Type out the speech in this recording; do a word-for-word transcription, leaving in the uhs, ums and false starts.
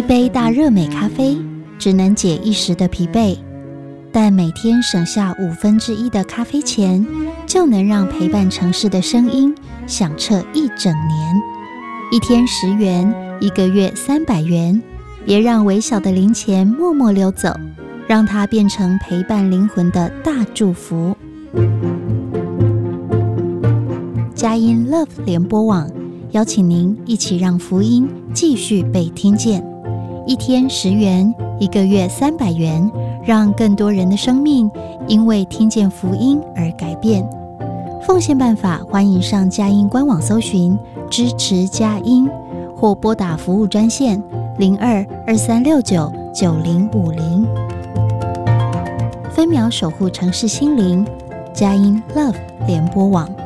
一杯大热美咖啡只能解一时的疲惫，但每天省下五分之一的咖啡钱，就能让陪伴城市的声音响彻一整年。一天十元，一个月三百元，别让微小的零钱默默溜走，让它变成陪伴灵魂的大祝福。佳音 Love 联播网邀请您一起让福音继续被听见。一天十元，一个月三百元，让更多人的生命因为听见福音而改变。奉献办法，欢迎上佳音官网搜寻支持佳音，或拨打服务专线零二二三六九九零五零。分秒守护城市心灵，佳音 Love 联播网。